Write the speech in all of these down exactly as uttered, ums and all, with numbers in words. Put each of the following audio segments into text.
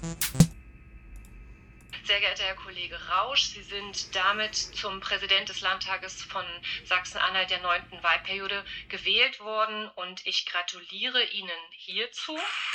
Sehr geehrter Herr Kollege Rausch, Sie sind damit zum Präsident des Landtages von Sachsen-Anhalt der neunten Wahlperiode gewählt worden und ich gratuliere Ihnen hierzu.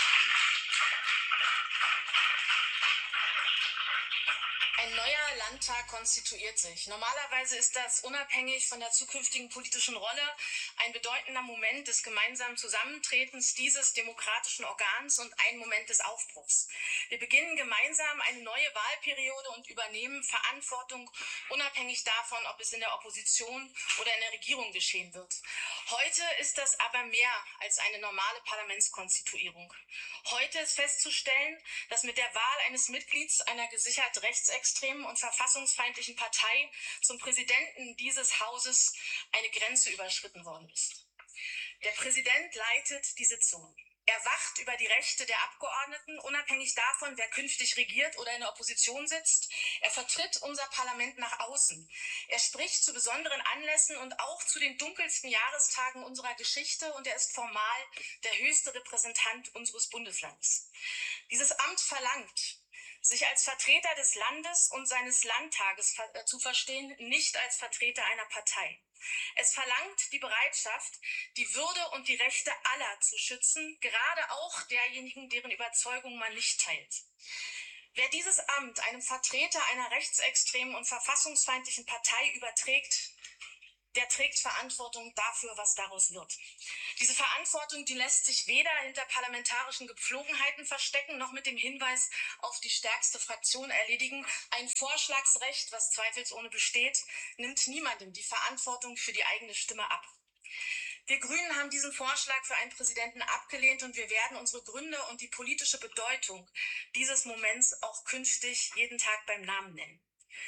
Ein neuer Landtag konstituiert sich. Normalerweise ist das unabhängig von der zukünftigen politischen Rolle ein bedeutender Moment des gemeinsamen Zusammentretens dieses demokratischen Organs und ein Moment des Aufbruchs. Wir beginnen gemeinsam eine neue Wahlperiode und übernehmen Verantwortung, unabhängig davon, ob es in der Opposition oder in der Regierung geschehen wird. Heute ist das aber mehr als eine normale Parlamentskonstituierung. Heute ist festzustellen, dass mit der Wahl eines Mitglieds einer gesichert rechtsextremen und verfassungsfeindlichen Partei zum Präsidenten dieses Hauses eine Grenze überschritten worden ist. Der Präsident leitet die Sitzung. Er wacht über die Rechte der Abgeordneten, unabhängig davon, wer künftig regiert oder in der Opposition sitzt. Er vertritt unser Parlament nach außen. Er spricht zu besonderen Anlässen und auch zu den dunkelsten Jahrestagen unserer Geschichte und er ist formal der höchste Repräsentant unseres Bundeslandes. Dieses Amt verlangt, sich als Vertreter des Landes und seines Landtages zu verstehen, nicht als Vertreter einer Partei. Es verlangt die Bereitschaft, die Würde und die Rechte aller zu schützen, gerade auch derjenigen, deren Überzeugung man nicht teilt. Wer dieses Amt einem Vertreter einer rechtsextremen und verfassungsfeindlichen Partei überträgt, der trägt Verantwortung dafür, was daraus wird. Diese Verantwortung, die lässt sich weder hinter parlamentarischen Gepflogenheiten verstecken, noch mit dem Hinweis auf die stärkste Fraktion erledigen. Ein Vorschlagsrecht, was zweifelsohne besteht, nimmt niemandem die Verantwortung für die eigene Stimme ab. Wir Grünen haben diesen Vorschlag für einen Präsidenten abgelehnt und wir werden unsere Gründe und die politische Bedeutung dieses Moments auch künftig jeden Tag beim Namen nennen.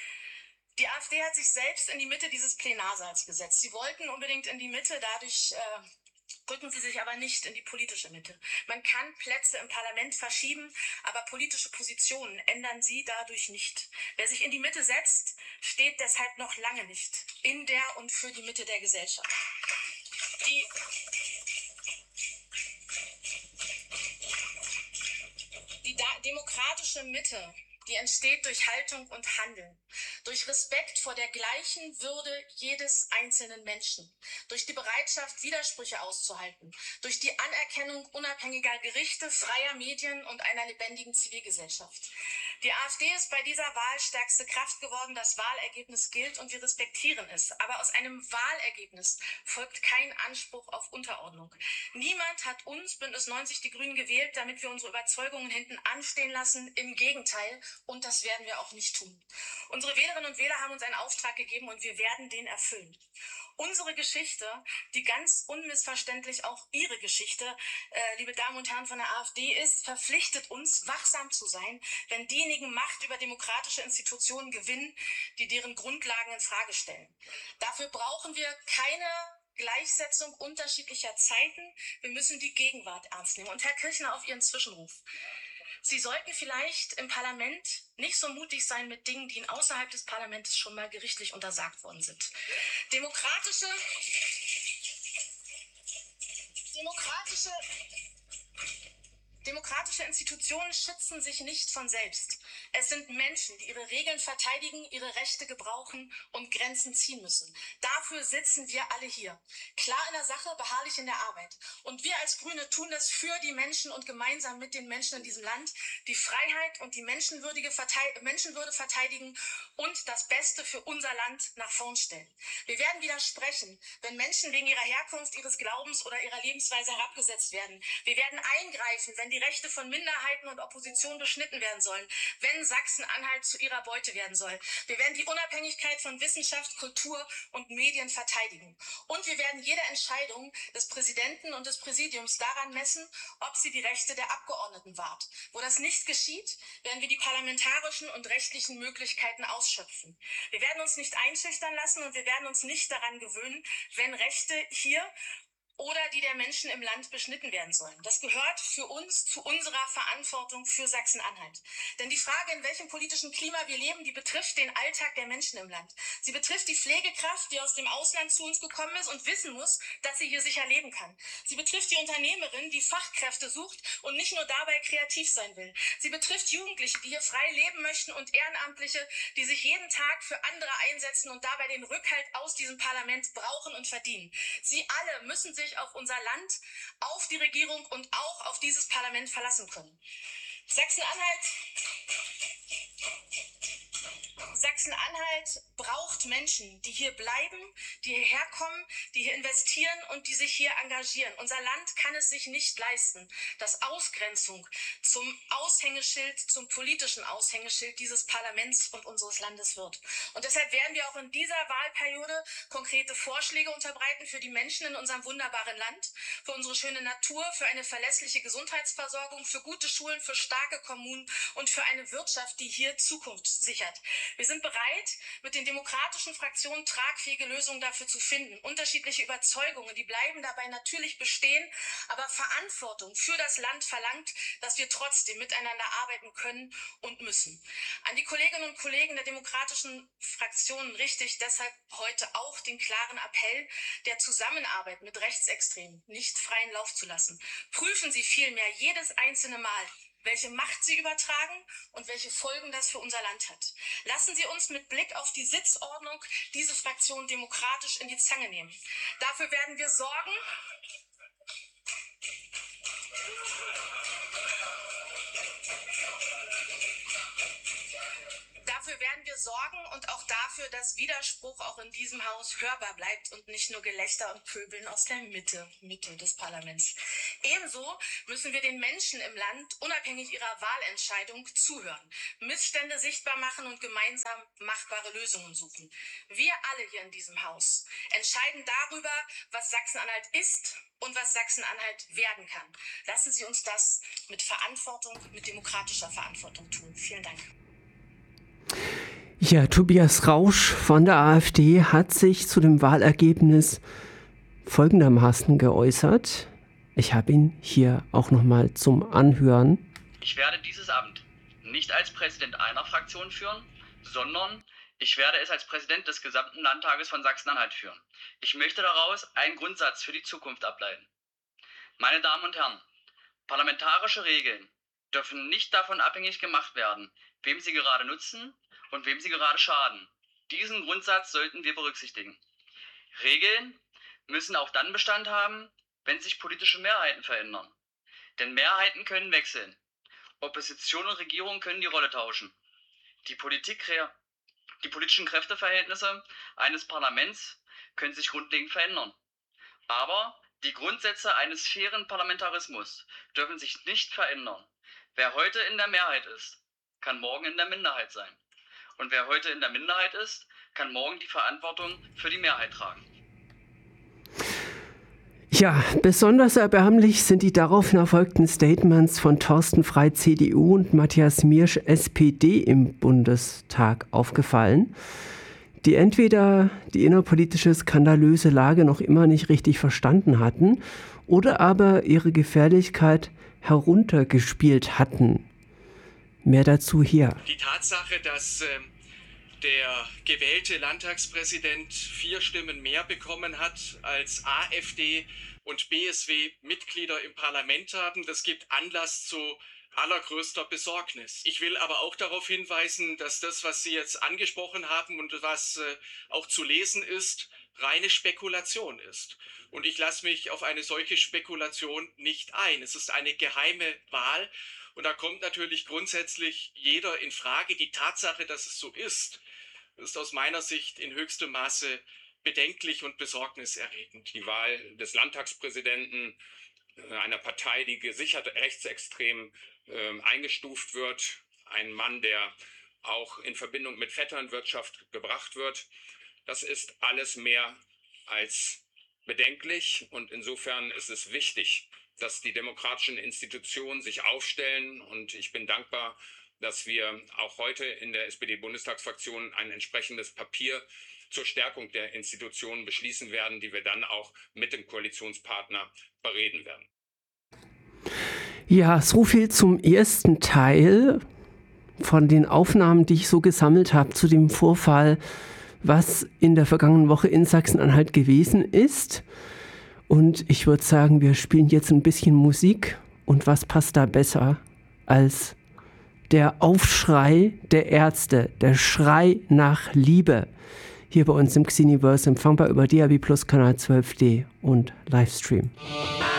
Die AfD hat sich selbst in die Mitte dieses Plenarsaals gesetzt. Sie wollten unbedingt in die Mitte, dadurch äh, rücken sie sich aber nicht in die politische Mitte. Man kann Plätze im Parlament verschieben, aber politische Positionen ändern sie dadurch nicht. Wer sich in die Mitte setzt, steht deshalb noch lange nicht in der und für die Mitte der Gesellschaft. Die Die demokratische Mitte, die entsteht durch Haltung und Handeln, durch Respekt vor der gleichen Würde jedes einzelnen Menschen, durch die Bereitschaft, Widersprüche auszuhalten, durch die Anerkennung unabhängiger Gerichte, freier Medien und einer lebendigen Zivilgesellschaft. Die AfD ist bei dieser Wahl stärkste Kraft geworden, das Wahlergebnis gilt und wir respektieren es. Aber aus einem Wahlergebnis folgt kein Anspruch auf Unterordnung. Niemand hat uns, Bündnis neunzig Die Grünen, gewählt, damit wir unsere Überzeugungen hinten anstehen lassen. Im Gegenteil, und das werden wir auch nicht tun. Unsere Wählerinnen und Wähler haben uns einen Auftrag gegeben und wir werden den erfüllen. Unsere Geschichte, die ganz unmissverständlich auch Ihre Geschichte, äh, liebe Damen und Herren von der AfD ist, verpflichtet uns, wachsam zu sein, wenn diejenigen Macht über demokratische Institutionen gewinnen, die deren Grundlagen in Frage stellen. Dafür brauchen wir keine Gleichsetzung unterschiedlicher Zeiten. Wir müssen die Gegenwart ernst nehmen. Und Herr Kirchner, auf Ihren Zwischenruf. Sie sollten vielleicht im Parlament nicht so mutig sein mit Dingen, die Ihnen außerhalb des Parlaments schon mal gerichtlich untersagt worden sind. Demokratische, demokratische, demokratische Institutionen schützen sich nicht von selbst. Es sind Menschen, die ihre Regeln verteidigen, ihre Rechte gebrauchen und Grenzen ziehen müssen. Dafür sitzen wir alle hier. Klar in der Sache, beharrlich in der Arbeit. Und wir als Grüne tun das für die Menschen und gemeinsam mit den Menschen in diesem Land die Freiheit und die menschenwürdige Verteid- Menschenwürde verteidigen und das Beste für unser Land nach vorn stellen. Wir werden widersprechen, wenn Menschen wegen ihrer Herkunft, ihres Glaubens oder ihrer Lebensweise herabgesetzt werden. Wir werden eingreifen, wenn die Rechte von Minderheiten und Opposition beschnitten werden sollen, wenn Sachsen-Anhalt zu ihrer Beute werden soll. Wir werden die Unabhängigkeit von Wissenschaft, Kultur und Medien verteidigen. Und wir werden jede Entscheidung des Präsidenten und des Präsidiums daran messen, ob sie die Rechte der Abgeordneten wahrt. Wo das nicht geschieht, werden wir die parlamentarischen und rechtlichen Möglichkeiten ausschöpfen. Wir werden uns nicht einschüchtern lassen und wir werden uns nicht daran gewöhnen, wenn Rechte hier oder die der Menschen im Land beschnitten werden sollen. Das gehört für uns zu unserer Verantwortung für Sachsen-Anhalt. Denn die Frage, in welchem politischen Klima wir leben, die betrifft den Alltag der Menschen im Land. Sie betrifft die Pflegekraft, die aus dem Ausland zu uns gekommen ist und wissen muss, dass sie hier sicher leben kann. Sie betrifft die Unternehmerin, die Fachkräfte sucht und nicht nur dabei kreativ sein will. Sie betrifft Jugendliche, die hier frei leben möchten und Ehrenamtliche, die sich jeden Tag für andere einsetzen und dabei den Rückhalt aus diesem Parlament brauchen und verdienen. Sie alle müssen sich auf unser Land, auf die Regierung und auch auf dieses Parlament verlassen können. Sachsen-Anhalt Sachsen-Anhalt braucht Menschen, die hier bleiben, die hierher kommen, die hier investieren und die sich hier engagieren. Unser Land kann es sich nicht leisten, dass Ausgrenzung zum Aushängeschild, zum politischen Aushängeschild dieses Parlaments und unseres Landes wird. Und deshalb werden wir auch in dieser Wahlperiode konkrete Vorschläge unterbreiten für die Menschen in unserem wunderbaren Land, für unsere schöne Natur, für eine verlässliche Gesundheitsversorgung, für gute Schulen, für starke Kommunen und für eine Wirtschaft, die hier Zukunft sichert. Wir sind bereit, mit den demokratischen Fraktionen tragfähige Lösungen dafür zu finden. Unterschiedliche Überzeugungen, die bleiben dabei natürlich bestehen, aber Verantwortung für das Land verlangt, dass wir trotzdem miteinander arbeiten können und müssen. An die Kolleginnen und Kollegen der demokratischen Fraktionen richte ich deshalb heute auch den klaren Appell, der Zusammenarbeit mit Rechtsextremen nicht freien Lauf zu lassen. Prüfen Sie vielmehr jedes einzelne Mal, welche Macht sie übertragen und welche Folgen das für unser Land hat. Lassen Sie uns mit Blick auf die Sitzordnung diese Fraktion demokratisch in die Zange nehmen. Dafür werden wir sorgen, Dafür werden wir sorgen und auch dafür, dass Widerspruch auch in diesem Haus hörbar bleibt und nicht nur Gelächter und Pöbeln aus der Mitte, Mitte des Parlaments. Ebenso müssen wir den Menschen im Land unabhängig ihrer Wahlentscheidung zuhören, Missstände sichtbar machen und gemeinsam machbare Lösungen suchen. Wir alle hier in diesem Haus entscheiden darüber, was Sachsen-Anhalt ist und was Sachsen-Anhalt werden kann. Lassen Sie uns das mit Verantwortung, mit demokratischer Verantwortung tun. Vielen Dank. Ja, Tobias Rausch von der AfD hat sich zu dem Wahlergebnis folgendermaßen geäußert. Ich habe ihn hier auch nochmal zum Anhören. Ich werde dieses Amt nicht als Präsident einer Fraktion führen, sondern ich werde es als Präsident des gesamten Landtages von Sachsen-Anhalt führen. Ich möchte daraus einen Grundsatz für die Zukunft ableiten. Meine Damen und Herren, parlamentarische Regeln dürfen nicht davon abhängig gemacht werden, wem sie gerade nutzen und wem sie gerade schaden. Diesen Grundsatz sollten wir berücksichtigen. Regeln müssen auch dann Bestand haben, wenn sich politische Mehrheiten verändern. Denn Mehrheiten können wechseln. Opposition und Regierung können die Rolle tauschen. Die Politik, die politischen Kräfteverhältnisse eines Parlaments können sich grundlegend verändern. Aber die Grundsätze eines fairen Parlamentarismus dürfen sich nicht verändern. Wer heute in der Mehrheit ist, kann morgen in der Minderheit sein. Und wer heute in der Minderheit ist, kann morgen die Verantwortung für die Mehrheit tragen. Ja, besonders erbärmlich sind die daraufhin erfolgten Statements von Thorsten Frey, C D U, und Matthias Miersch, S P D, im Bundestag aufgefallen, die entweder die innerpolitische skandalöse Lage noch immer nicht richtig verstanden hatten oder aber ihre Gefährlichkeit heruntergespielt hatten. Mehr dazu hier. Die Tatsache, dass äh, der gewählte Landtagspräsident vier Stimmen mehr bekommen hat als AfD und B S W-Mitglieder im Parlament haben, das gibt Anlass zu allergrößter Besorgnis. Ich will aber auch darauf hinweisen, dass das, was Sie jetzt angesprochen haben und was äh, auch zu lesen ist, reine Spekulation ist. Und ich lasse mich auf eine solche Spekulation nicht ein. Es ist eine geheime Wahl. Und da kommt natürlich grundsätzlich jeder in Frage. Die Tatsache, dass es so ist, ist aus meiner Sicht in höchstem Maße bedenklich und besorgniserregend. Die Wahl des Landtagspräsidenten einer Partei, die gesichert rechtsextrem äh, eingestuft wird, ein Mann, der auch in Verbindung mit Vetternwirtschaft gebracht wird, das ist alles mehr als bedenklich. Und insofern ist es wichtig, dass die demokratischen Institutionen sich aufstellen. Und ich bin dankbar dass wir auch heute in der S P D-Bundestagsfraktion ein entsprechendes Papier zur Stärkung der Institutionen beschließen werden, die wir dann auch mit dem Koalitionspartner bereden werden. Ja, so viel zum ersten Teil von den Aufnahmen, die ich so gesammelt habe zu dem Vorfall, was in der vergangenen Woche in Sachsen-Anhalt gewesen ist. Und ich würde sagen, wir spielen jetzt ein bisschen Musik. Und was passt da besser als der Aufschrei der Ärzte, der Schrei nach Liebe. Hier bei uns im Xeniverse empfangbar über D A B Plus Kanal zwölf D und Livestream.